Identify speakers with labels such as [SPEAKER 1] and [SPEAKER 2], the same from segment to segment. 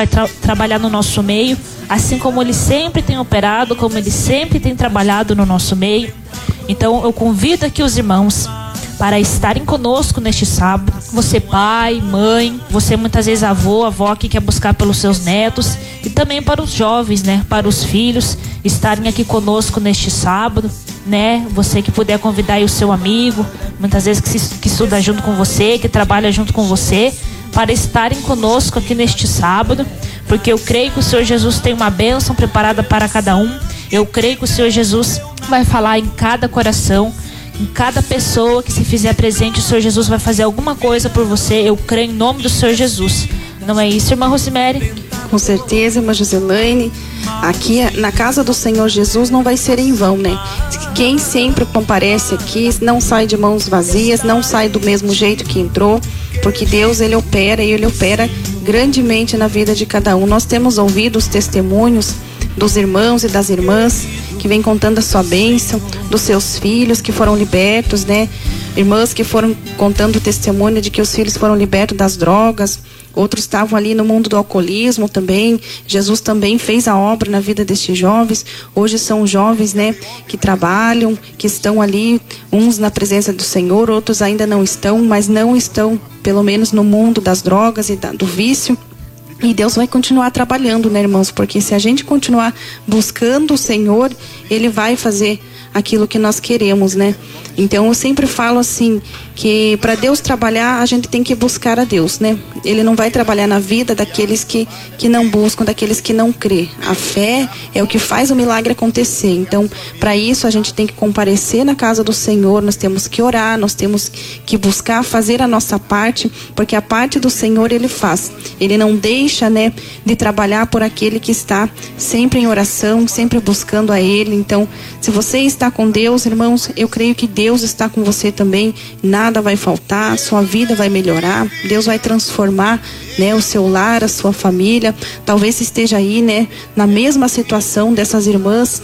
[SPEAKER 1] vai trabalhar no nosso meio, assim como Ele sempre tem operado, como Ele sempre tem trabalhado no nosso meio. Então eu convido aqui os irmãos para estarem conosco neste sábado. Você pai, mãe, você muitas vezes avó que quer buscar pelos seus netos, e também para os jovens, né, para os filhos, estarem aqui conosco neste sábado, né? Você que puder convidar aí o seu amigo, muitas vezes que estuda junto com você, que trabalha junto com você, para estarem conosco aqui neste sábado, porque eu creio que o Senhor Jesus tem uma bênção preparada para cada um. Eu creio que o Senhor Jesus vai falar em cada coração, em cada pessoa que se fizer presente. O Senhor Jesus vai fazer alguma coisa por você. Eu creio em nome do Senhor Jesus. Não é isso, irmã Rosemary?
[SPEAKER 2] Com certeza, irmã Joselaine. Aqui na casa do Senhor Jesus não vai ser em vão, né? Quem sempre comparece aqui não sai de mãos vazias, não sai do mesmo jeito que entrou, porque Deus, Ele opera, e Ele opera grandemente na vida de cada um. Nós temos ouvido os testemunhos dos irmãos e das irmãs que vem contando a sua bênção, dos seus filhos que foram libertos, né? Irmãs que foram contando o testemunho de que os filhos foram libertos das drogas. Outros estavam ali no mundo do alcoolismo também. Jesus também fez a obra na vida destes jovens. Hoje são jovens, né, que trabalham, que estão ali, uns na presença do Senhor, outros ainda não estão, mas não estão, pelo menos, no mundo das drogas e do vício. E Deus vai continuar trabalhando, né, irmãos? Porque se a gente continuar buscando o Senhor, Ele vai fazer aquilo que nós queremos, né? Então eu sempre falo assim, que para Deus trabalhar a gente tem que buscar a Deus, né? Ele não vai trabalhar na vida daqueles que não buscam, daqueles que não crê. A fé é o que faz o milagre acontecer. Então, para isso a gente tem que comparecer na casa do Senhor, nós temos que orar, nós temos que buscar fazer a nossa parte, porque a parte do Senhor Ele faz. Ele não deixa, né, de trabalhar por aquele que está sempre em oração, sempre buscando a Ele. Então, se você está com Deus, irmãos, eu creio que Deus está com você também. Nada vai faltar, sua vida vai melhorar, Deus vai transformar, né, o seu lar, a sua família. Talvez esteja aí, né, na mesma situação dessas irmãs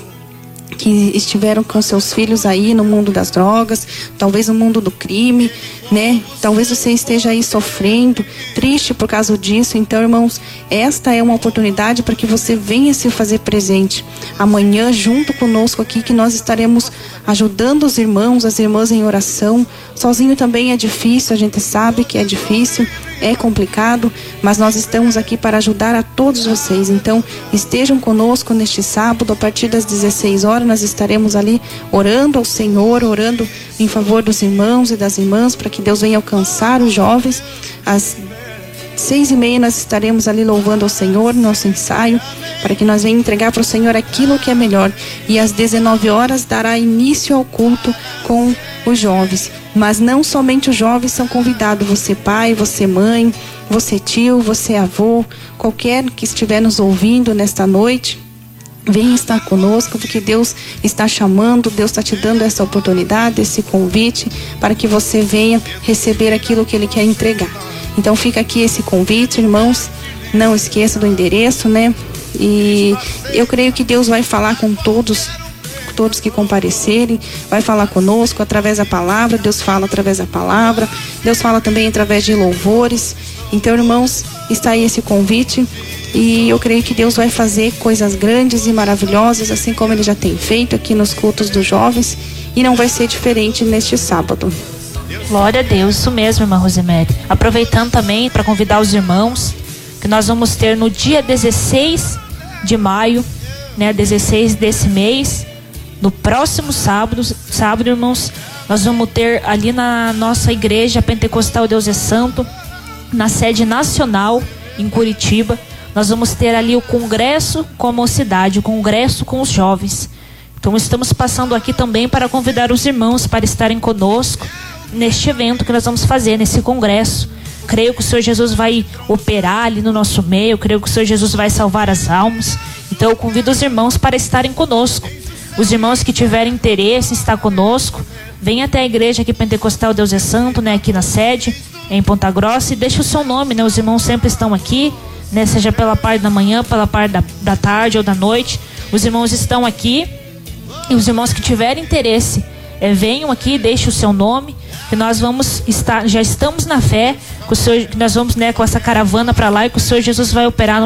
[SPEAKER 2] que estiveram com seus filhos aí no mundo das drogas, talvez no mundo do crime, né? Talvez você esteja aí sofrendo, triste por causa disso. Então, irmãos, esta é uma oportunidade para que você venha se fazer presente amanhã junto conosco aqui, que nós estaremos ajudando os irmãos, as irmãs em oração. Sozinho também é difícil, a gente sabe que é difícil, é complicado, mas nós estamos aqui para ajudar a todos vocês. Então, estejam conosco neste sábado, a partir das 16 horas, nós estaremos ali orando ao Senhor, orando em favor dos irmãos e das irmãs, para que Deus venha alcançar os jovens. Às 6h30 nós estaremos ali louvando ao Senhor, nosso ensaio, para que nós venhamos entregar para o Senhor aquilo que é melhor. E às 19 horas dará início ao culto com os jovens. Mas não somente os jovens são convidados, você pai, você mãe, você tio, você avô, qualquer que estiver nos ouvindo nesta noite, venha estar conosco, porque Deus está chamando, Deus está te dando essa oportunidade, esse convite, para que você venha receber aquilo que Ele quer entregar. Então fica aqui esse convite, irmãos, não esqueça do endereço, né? E eu creio que Deus vai falar com todos que comparecerem, vai falar conosco através da palavra. Deus fala através da palavra, Deus fala também através de louvores. Então, irmãos, está aí esse convite, e eu creio que Deus vai fazer coisas grandes e maravilhosas, assim como Ele já tem feito aqui nos cultos dos jovens, e não vai ser diferente neste sábado.
[SPEAKER 1] Glória a Deus, isso mesmo, irmã Rosemary. Aproveitando também para convidar os irmãos, que nós vamos ter no dia 16 de maio, né, 16 desse mês, no próximo sábado, irmãos, nós vamos ter ali na nossa igreja Pentecostal Deus é Santo, na sede nacional em Curitiba, nós vamos ter ali o congresso com a mocidade, o congresso com os jovens. Então estamos passando aqui também para convidar os irmãos para estarem conosco neste evento que nós vamos fazer, nesse congresso. Creio que o Senhor Jesus vai operar ali no nosso meio, creio que o Senhor Jesus vai salvar as almas. Então eu convido os irmãos para estarem conosco. Os irmãos que tiverem interesse em estar conosco, venha até a igreja aqui Pentecostal Deus é Santo, né, aqui na sede, em Ponta Grossa, e deixe o seu nome, né? Os irmãos sempre estão aqui, né, seja pela parte da manhã, pela parte da tarde ou da noite. Os irmãos estão aqui, e os irmãos que tiverem interesse, venham aqui, deixe o seu nome, que nós vamos estar, já estamos na fé, que nós vamos, né, com essa caravana para lá, e que o Senhor Jesus vai operar no